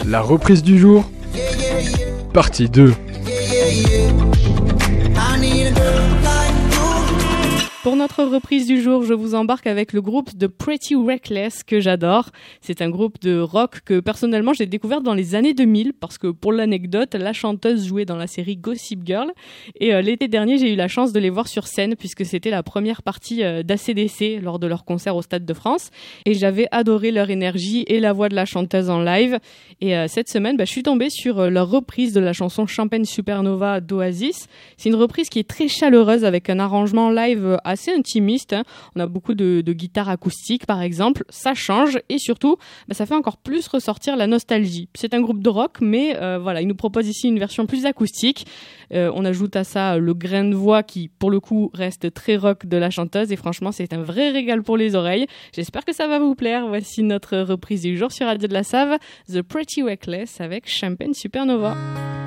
La reprise du jour, partie 2. Pour notre reprise du jour, je vous embarque avec le groupe The Pretty Reckless que j'adore. C'est un groupe de rock que personnellement j'ai découvert dans les années 2000 parce que pour l'anecdote, la chanteuse jouait dans la série Gossip Girl et l'été dernier j'ai eu la chance de les voir sur scène puisque c'était la première partie d'ACDC lors de leur concert au Stade de France et j'avais adoré leur énergie et la voix de la chanteuse en live et cette semaine je suis tombée sur leur reprise de la chanson Champagne Supernova d'Oasis. C'est une reprise qui est très chaleureuse avec un arrangement live assez intimiste. On a beaucoup de guitares acoustiques par exemple, ça change et surtout ça fait encore plus ressortir la nostalgie. C'est un groupe de rock mais il nous propose ici une version plus acoustique. On ajoute à ça le grain de voix qui pour le coup reste très rock de la chanteuse et franchement c'est un vrai régal pour les oreilles. J'espère que ça va vous plaire. Voici notre reprise du jour sur Radio de la Save, The Pretty Reckless avec Champagne Supernova.